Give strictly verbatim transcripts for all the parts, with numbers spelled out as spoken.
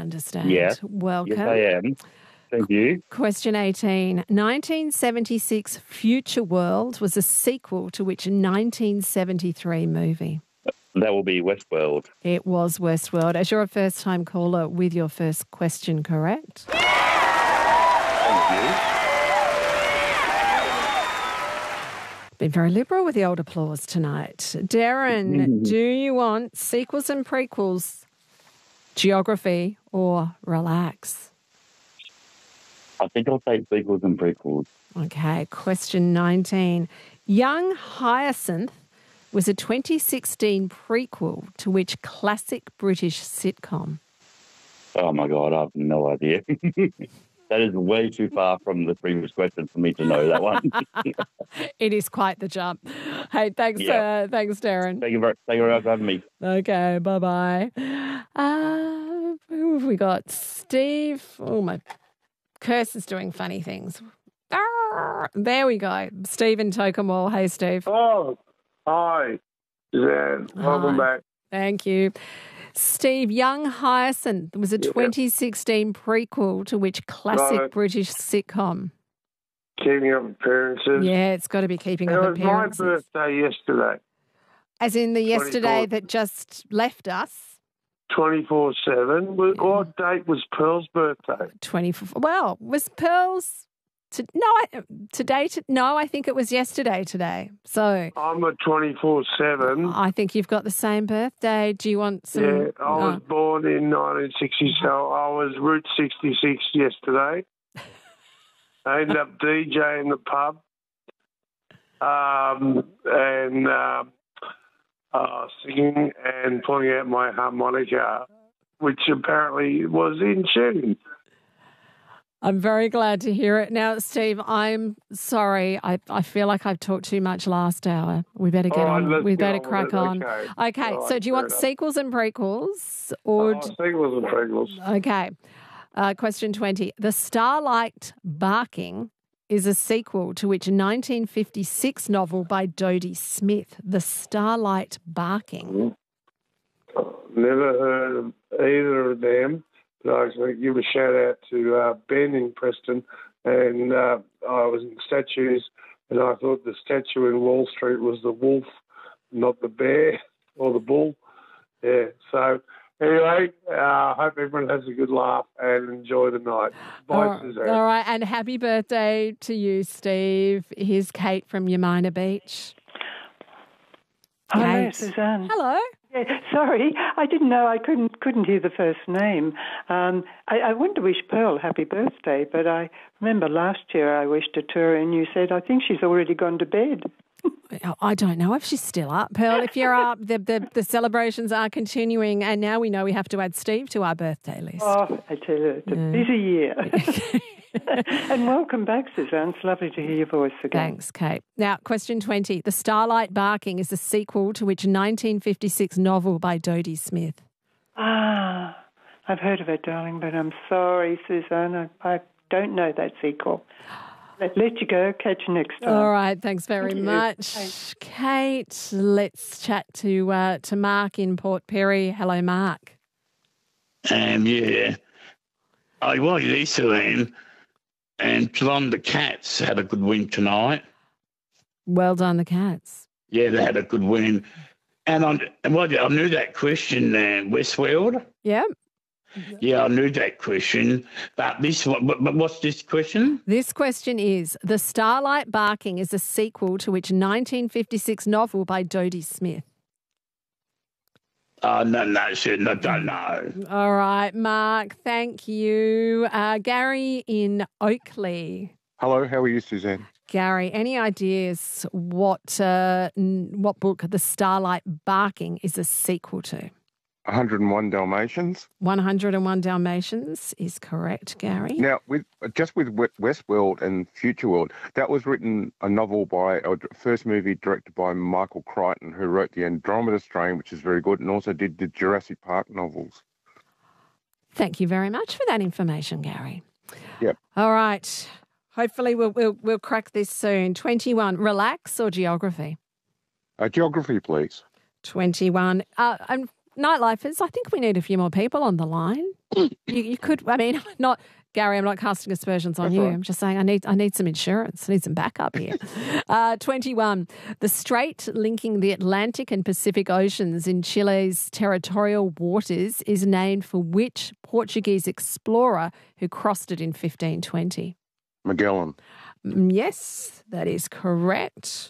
understand. Yes. Welcome. Yes, I am. Thank you. Question eighteen. nineteen seventy-six Future World was a sequel to which nineteen seventy-three movie? That will be Westworld. It was Westworld. As you're a first-time caller with your first question correct. Thank you. Been very liberal with the old applause tonight. Darren, do you want sequels and prequels, geography, or relax? I think I'll take sequels and prequels. Okay, question nineteen. Young Hyacinth was a twenty sixteen prequel to which classic British sitcom? Oh, my God, I have no idea. That is way too far from the previous question for me to know that one. It is quite the jump. Hey, thanks, Yeah. uh, thanks, Darren. Thank you very, thank you very much for having me. Okay, bye-bye. Uh, who have we got? Steve. Oh, my curse is doing funny things. Arr, there we go. Steve in Tokemall. Hey, Steve. Oh, hi, Suzanne. Welcome Hi. back. Thank you. Steve, Young Hyacinth was a Yeah. twenty sixteen prequel to which classic Right. British sitcom? Keeping up appearances. Yeah, it's got to be Keeping It Up was my Appearances. birthday yesterday, As in the yesterday twenty-four. that just left us. twenty-four seven. What date was Pearl's birthday? twenty-four. Well, was Pearl's to, no, I, today? To, no, I think it was yesterday today. So I'm a twenty-four seven. I think you've got the same birthday. Do you want some? Yeah, I was oh, born in nineteen sixty, so I was Route sixty-six yesterday. I ended up DJing the pub um, and uh, uh, singing and pulling out my harmonica, which apparently was in tune. I'm very glad to hear it. Now, Steve, I'm sorry. I, I feel like I've talked too much last hour. We better get All right, on. let's We get better on with crack it. on. Okay. Okay. All So, right, do you want fair enough. sequels and prequels, or? Oh, d- sequels and prequels. Okay. Uh, question twenty. The Starlight Barking is a sequel to which nineteen fifty-six novel by Dodie Smith, The Starlight Barking. Never heard of either of them, but I just want to give a shout out to uh, Ben in Preston. And uh, I was in statues, and I thought the statue in Wall Street was the wolf, not the bear or the bull. Yeah, so anyway, I uh, hope everyone has a good laugh and enjoy the night. Bye, All- Suzanne. all right. And happy birthday to you, Steve. Here's Kate from Yamina Beach. Hello, Kate. Suzanne. Hello. Yeah, sorry, I didn't know. I couldn't couldn't hear the first name. Um, I, I wanted to wish Pearl happy birthday, but I remember last year I wished it to her, and you said I think she's already gone to bed. I don't know if she's still up. Pearl, if you're up, the, the, the celebrations are continuing, and now we know we have to add Steve to our birthday list. Oh, I tell you, it's a Yeah. busy year. And welcome back, Suzanne. It's lovely to hear your voice again. Thanks, Kate. Now, question twenty. The Starlight Barking is a sequel to which nineteen fifty-six novel by Dodie Smith? Ah, I've heard of it, darling, but I'm sorry, Suzanne. I, I don't know that sequel. Let, let you go. Catch you next time. All right, thanks very Thank you. much. Thanks. Kate, let's chat to uh, to Mark in Port Perry. Hello, Mark. Um, yeah. I was Easterland, and Geelong the Cats had a good win tonight. Well done, the Cats. Yeah, they had a good win. And I, and what, I knew that question, uh, Westworld. Yeah. Yeah, I knew that question. But this, one- but, but what's this question? This question is, The Starlight Barking is a sequel to which nineteen fifty-six novel by Dodie Smith? Oh, no, no, sir, no, don't know. All right, Mark, thank you. Uh, Gary in Oakley. Hello, how are you, Suzanne? Gary, any ideas what uh, n- what book The Starlight Barking is a sequel to? one hundred and one Dalmatians. one hundred and one Dalmatians is correct, Gary. Now, with just with We- Westworld and Future World, that was written a novel by, a first movie directed by Michael Crichton, who wrote The Andromeda Strain, which is very good, and also did the Jurassic Park novels. Thank you very much for that information, Gary. Yep. All right. Hopefully we'll we'll, we'll crack this soon. twenty-one, relax or geography? Uh, geography, please. twenty-one. Uh, and Nightlifers, I think we need a few more people on the line. you, you could, I mean, not Gary. I'm not casting aspersions on That's you. right. I'm just saying I need I need some insurance. I need some backup here. uh, twenty-one. The strait linking the Atlantic and Pacific Oceans in Chile's territorial waters is named for which Portuguese explorer who crossed it in fifteen twenty? Magellan. Mm, Yes, that is correct.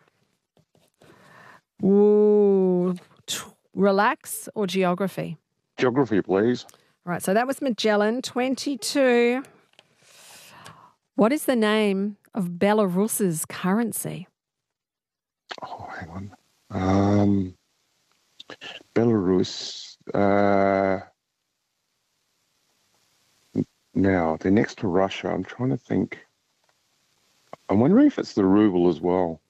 Ooh, t- relax or geography? Geography, please. Right, so that was Magellan. twenty-two. What is the name of Belarus's currency? Oh, hang on. Um, Belarus. Uh, now, they're next to Russia. I'm trying to think. I'm wondering if it's the ruble as well.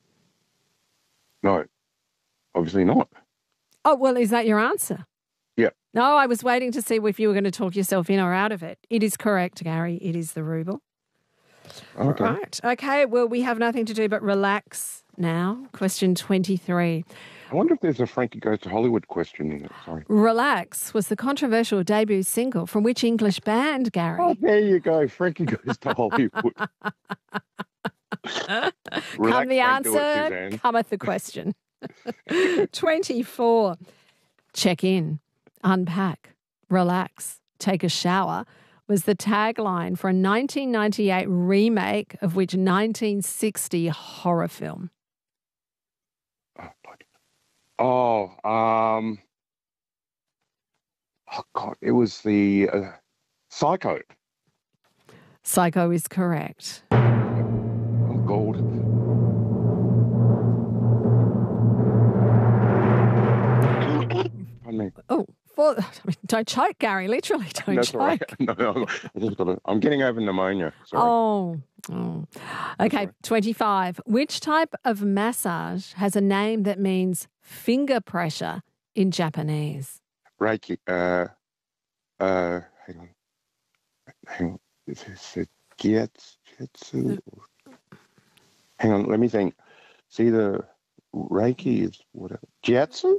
No, obviously not. Oh, well, is that your answer? Yeah. No, I was waiting to see if you were going to talk yourself in or out of it. It is correct, Gary. It is the ruble. Okay. Right. Okay, well, we have nothing to do but relax now. Question twenty-three. I wonder if there's a Frankie Goes to Hollywood question in it. Sorry. Relax was the controversial debut single from which English band, Gary? Oh, there you go. Frankie Goes to Hollywood. Come Relax, the don't do it, answer, Suzanne. cometh the question. twenty-four. Check in, unpack, relax, take a shower was the tagline for a nineteen ninety-eight remake of which nineteen sixty horror film? Oh, bloody- oh, um, oh God, it was the uh, Psycho. Psycho is correct. Oh, God. Pardon me. Oh, for, I mean, don't choke, Gary. Literally, don't That's choke. all right. No, no, I just got to, I'm getting over pneumonia. Sorry. Oh, oh. Okay, right. twenty-five. Which type of massage has a name that means finger pressure in Japanese? Reiki. Uh, uh, hang on. Hang on. Is this a Gietsu? Jitsu? Hang on. Let me think. See, the Reiki is whatever. Jiatsu?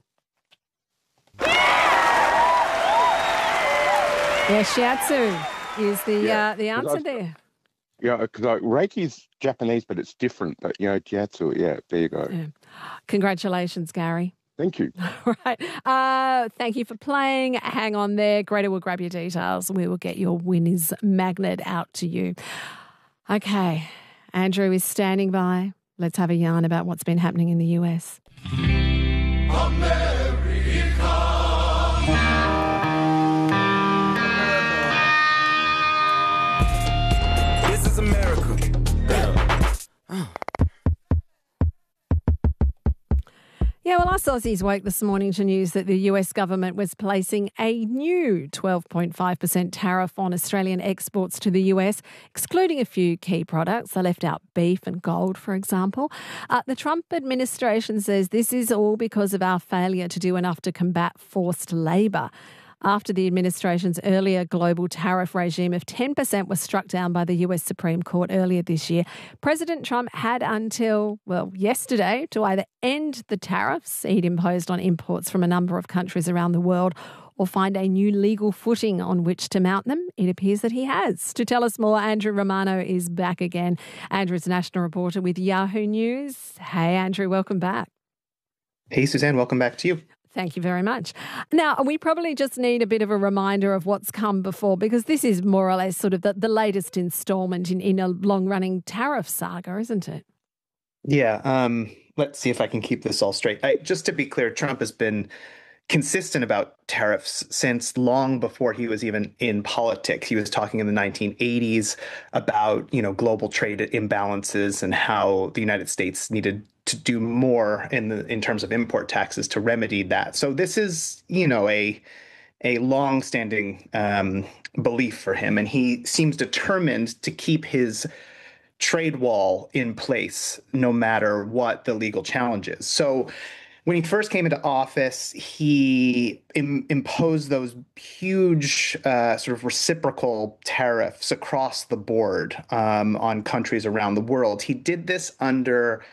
Yeah, shiatsu is the Yeah, uh, the 'cause answer I- there. Yeah, because like, Reiki's Japanese, but it's different. But, you know, Jiatsu, yeah, there you go. Yeah. Congratulations, Gary. Thank you. All right. Uh, thank you for playing. Hang on there. Greta will grab your details. We will get your winners magnet out to you. Okay. Andrew is standing by. Let's have a yarn about what's been happening in the U S. This is America. Yeah, well, us Aussies woke this morning to news that the U S government was placing a new twelve point five percent tariff on Australian exports to the U S, excluding a few key products. They left out beef and gold, for example. Uh, the Trump administration says this is all because of our failure to do enough to combat forced labour. After the administration's earlier global tariff regime of ten percent was struck down by the U S Supreme Court earlier this year, President Trump had until, well, yesterday to either end the tariffs he'd imposed on imports from a number of countries around the world or find a new legal footing on which to mount them. It appears that he has. To tell us more, Andrew Romano is back again. Andrew's national reporter with Yahoo News. Hey, Andrew, welcome back. Hey, Suzanne, welcome back to you. Thank you very much. Now, we probably just need a bit of a reminder of what's come before, because this is more or less sort of the, the latest instalment in, in a long-running tariff saga, isn't it? Yeah, um, let's see if I can keep this all straight. I, just to be clear, Trump has been consistent about tariffs since long before he was even in politics. He was talking in the nineteen eighties about, you know, global trade imbalances and how the United States needed to do more in the in terms of import taxes to remedy that. So this is, you know, a a long-standing um, belief for him, and he seems determined to keep his trade wall in place no matter what the legal challenge is. So when he first came into office, he im- imposed those huge uh, sort of reciprocal tariffs across the board um, on countries around the world. He did this under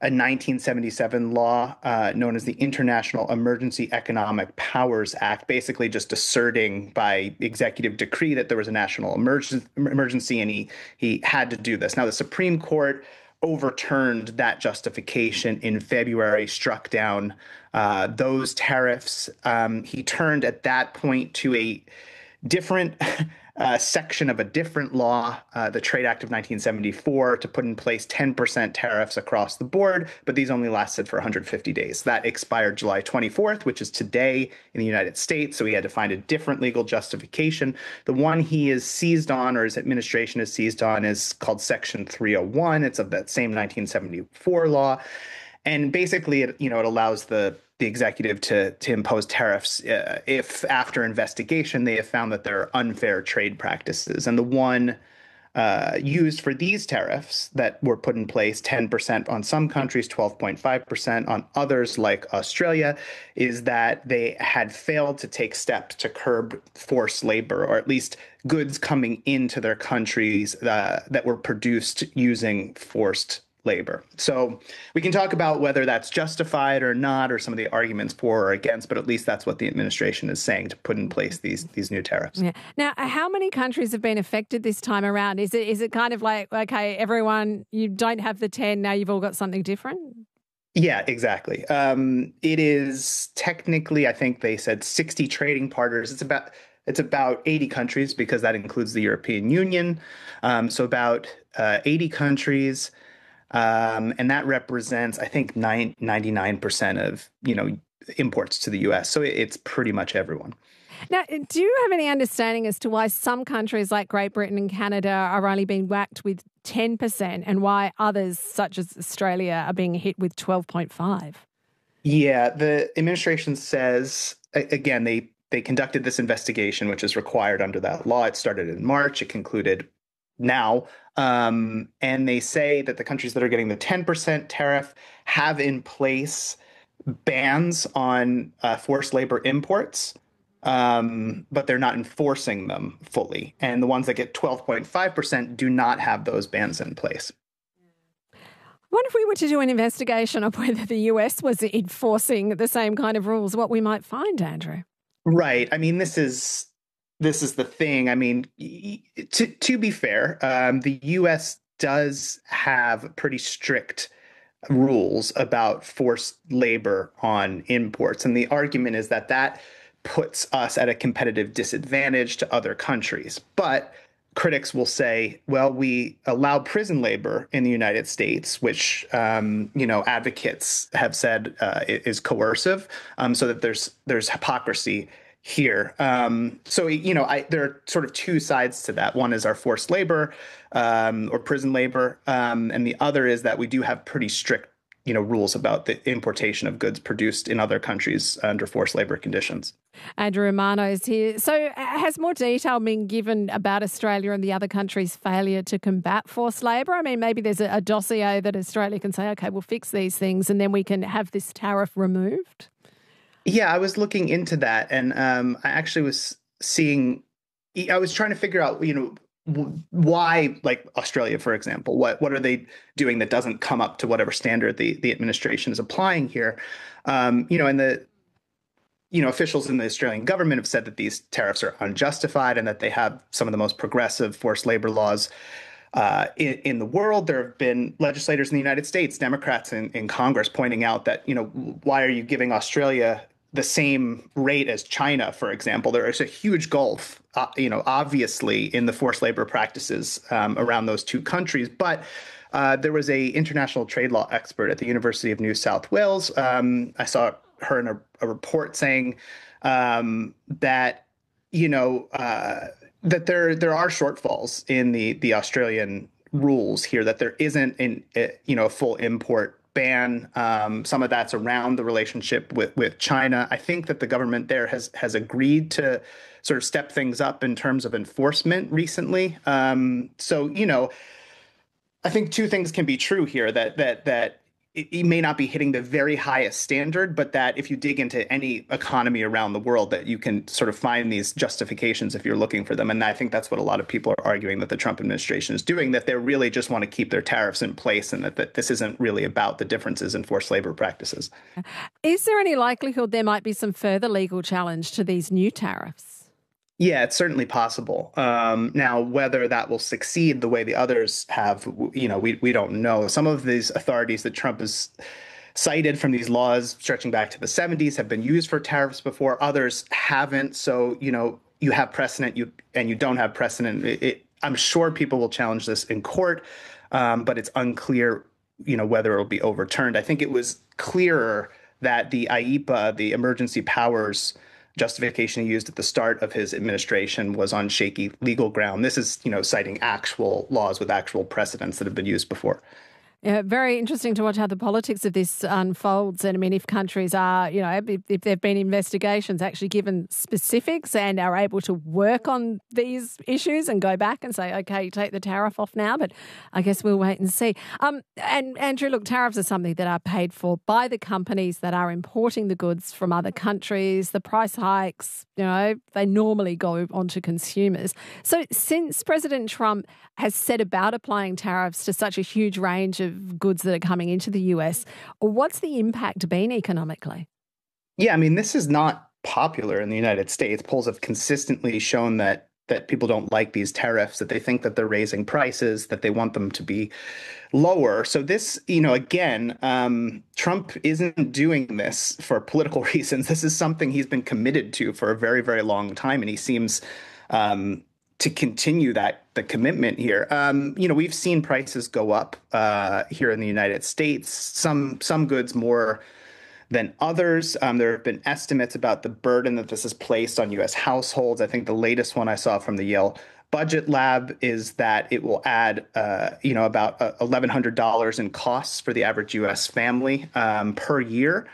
a nineteen seventy-seven law uh, known as the International Emergency Economic Powers Act, basically just asserting by executive decree that there was a national emergency, emergency and he, he had to do this. Now, the Supreme Court overturned that justification in February, struck down uh, those tariffs. Um, he turned at that point to a different uh, section of a different law, uh, the Trade Act of nineteen seventy-four, to put in place ten percent tariffs across the board, but these only lasted for one hundred fifty days. That expired July twenty-fourth, which is today in the United States, so he had to find a different legal justification. The one he is seized on, or his administration is seized on, is called Section three oh one. It's of that same nineteen seventy-four law. And basically, it, you know, it allows the the executive to to impose tariffs uh, if, after investigation, they have found that there are unfair trade practices. And the one uh, used for these tariffs that were put in place, ten percent on some countries, twelve point five percent on others, like Australia, is that they had failed to take steps to curb forced labor, or at least goods coming into their countries uh, that were produced using forced labor. So we can talk about whether that's justified or not, or some of the arguments for or against, but at least that's what the administration is saying, to put in place these these new tariffs. Yeah. Now, how many countries have been affected this time around? Is it is it kind of like, okay, everyone, you don't have the ten, now you've all got something different? Yeah, exactly. Um, it is technically, I think they said sixty trading partners. It's about It's about eighty countries, because that includes the European Union. Um, so about uh, eighty countries. Um, and that represents, I think, ninety-nine percent of, you know, imports to the U S. So it's pretty much everyone. Now, do you have any understanding as to why some countries like Great Britain and Canada are only being whacked with ten percent and why others, such as Australia, are being hit with twelve point five? Yeah, the administration says, again, they, they conducted this investigation, which is required under that law. It started in March. It concluded now. Um, and they say that the countries that are getting the ten percent tariff have in place bans on uh, forced labor imports, um, but they're not enforcing them fully. And the ones that get twelve point five percent do not have those bans in place. What if we were to do an investigation of whether the U S was enforcing the same kind of rules, what we might find, Andrew? Right. I mean, this is... This is the thing. I mean, to to be fair, um, the U S does have pretty strict rules about forced labor on imports. And the argument is that that puts us at a competitive disadvantage to other countries. But critics will say, well, we allow prison labor in the United States, which, um, you know, advocates have said uh, is coercive, um, so that there's there's hypocrisy here. Um, so, you know, I, there are sort of two sides to that. One is our forced labor um, or prison labor. Um, and the other is that we do have pretty strict, you know, rules about the importation of goods produced in other countries under forced labor conditions. Andrew Romano is here. So has more detail been given about Australia and the other countries' failure to combat forced labor? I mean, maybe there's a, a dossier that Australia can say, okay, we'll fix these things and then we can have this tariff removed? Yeah, I was looking into that, and um, I actually was seeing, I was trying to figure out, you know, why, like Australia, for example, what what are they doing that doesn't come up to whatever standard the, the administration is applying here? Um, you know, and the, you know, officials in the Australian government have said that these tariffs are unjustified and that they have some of the most progressive forced labor laws Uh, in, in the world. There have been legislators in the United States, Democrats in, in Congress, pointing out that, you know, why are you giving Australia the same rate as China, for example? There is a huge gulf, uh, you know, obviously in the forced labor practices um, around those two countries. But uh, there was a international trade law expert at the University of New South Wales. Um, I saw her in a, a report saying um, that, you know, uh, that there there are shortfalls in the the Australian rules here, that there isn't an, a, you know, a full import ban. Um, some of that's around the relationship with, with China. I think that the government there has has agreed to sort of step things up in terms of enforcement recently. Um, so, you know, I think two things can be true here, that that that it, it may not be hitting the very highest standard, but that if you dig into any economy around the world, that you can sort of find these justifications if you're looking for them. And I think that's what a lot of people are arguing that the Trump administration is doing, that they really just want to keep their tariffs in place and that, that this isn't really about the differences in forced labor practices. Is there any likelihood there might be some further legal challenge to these new tariffs? Yeah, it's certainly possible. Um, now, whether that will succeed the way the others have, you know, we we don't know. Some of these authorities that Trump has cited from these laws stretching back to the seventies have been used for tariffs before. Others haven't. So, you know, you have precedent, you and you don't have precedent. It, it, I'm sure people will challenge this in court, um, but it's unclear, you know, whether it will be overturned. I think it was clearer that the I E P A, the emergency powers justification he used at the start of his administration, was on shaky legal ground. This is, you know, citing actual laws with actual precedents that have been used before. Yeah, very interesting to watch how the politics of this unfolds. And I mean, if countries are, you know, if, if there have been investigations actually given specifics and are able to work on these issues and go back and say, okay, you take the tariff off now, but I guess we'll wait and see. Um, and Andrew, look, tariffs are something that are paid for by the companies that are importing the goods from other countries. The price hikes, you know, they normally go on to consumers. So since President Trump has set about applying tariffs to such a huge range of goods that are coming into the U S, what's the impact been economically? Yeah, I mean, this is not popular in the United States. Polls have consistently shown that that people don't like these tariffs, that they think that they're raising prices, that they want them to be lower. So this, you know, again, um, Trump isn't doing this for political reasons. This is something he's been committed to for a very, very long time, and he seems um, to continue that the commitment here. Um, you know, we've seen prices go up uh, here in the United States. Some some goods more than others. Um, there have been estimates about the burden that this has placed on U S households. I think the latest one I saw from the Yale Budget Lab is that it will add, uh, you know, about uh, eleven hundred dollars in costs for the average U S family um, per year.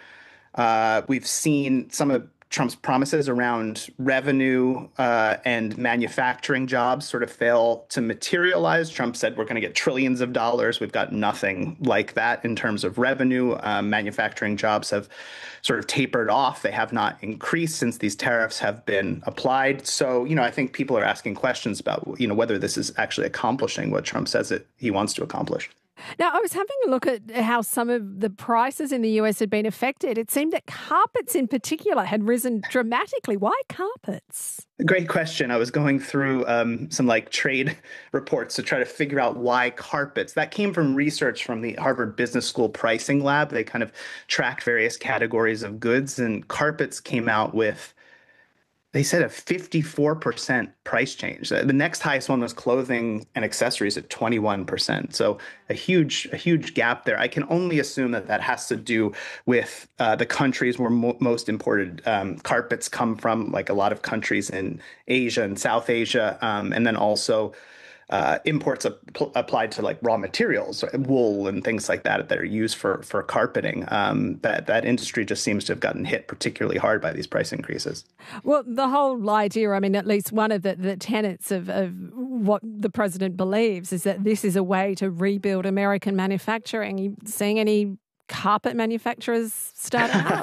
Uh, we've seen some of Trump's promises around revenue uh, and manufacturing jobs sort of fail to materialize. Trump said we're going to get trillions of dollars. We've got nothing like that in terms of revenue. Um, manufacturing jobs have sort of tapered off. They have not increased since these tariffs have been applied. So, you know, I think people are asking questions about, you know, whether this is actually accomplishing what Trump says that he wants to accomplish. Now, I was having a look at how some of the prices in the U S had been affected. It seemed that carpets in particular had risen dramatically. Why carpets? Great question. I was going through um, some like trade reports to try to figure out why carpets. That came from research from the Harvard Business School Pricing Lab. They kind of tracked various categories of goods, and carpets came out with, they said, a fifty-four percent price change. The next highest one was clothing and accessories at twenty-one percent. So a huge, a huge gap there. I can only assume that that has to do with uh, the countries where mo- most imported um, carpets come from, like a lot of countries in Asia and South Asia, um, and then also Uh, imports ap- applied to like raw materials, wool and things like that that are used for for carpeting. Um, that that industry just seems to have gotten hit particularly hard by these price increases. Well, the whole idea, I mean, at least one of the, the tenets of, of what the president believes is that this is a way to rebuild American manufacturing. Are you seeing any carpet manufacturers starting up?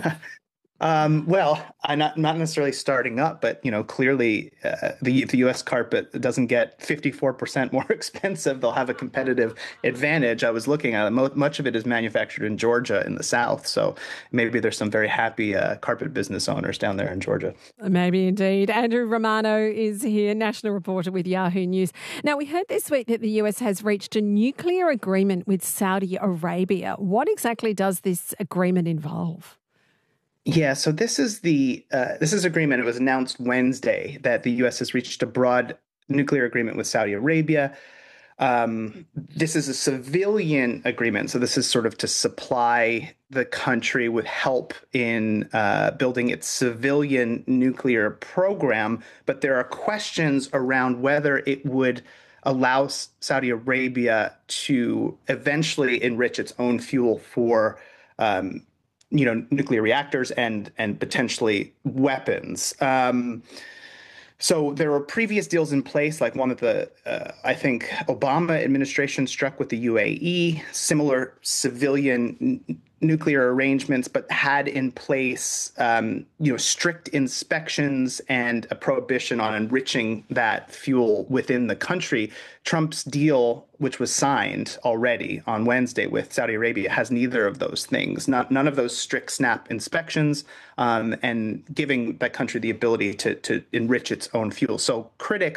Um, well, I'm not, not necessarily starting up, but, you know, clearly uh, the, the U S carpet doesn't get fifty-four percent more expensive. They'll have a competitive advantage. I was looking at it. Mo- much of it is manufactured in Georgia in the South. So maybe there's some very happy uh, carpet business owners down there in Georgia. Maybe indeed. Andrew Romano is here, national reporter with Yahoo News. Now, we heard this week that the U S has reached a nuclear agreement with Saudi Arabia. What exactly does this agreement involve? Yeah, so this is the uh, this is agreement. It was announced Wednesday that the U S has reached a broad nuclear agreement with Saudi Arabia. Um, this is a civilian agreement, so this is sort of to supply the country with help in uh, building its civilian nuclear program. But there are questions around whether it would allow Saudi Arabia to eventually enrich its own fuel for um, you know, nuclear reactors and and potentially weapons. Um, So there were previous deals in place, like one that the, uh, I think, Obama administration struck with the U A E, similar civilian n- nuclear arrangements, but had in place, um, you know, strict inspections and a prohibition on enriching that fuel within the country. Trump's deal, which was signed already on Wednesday with Saudi Arabia, has neither of those things, not, none of those strict snap inspections, um, and giving that country the ability to, to enrich its own fuel. So critics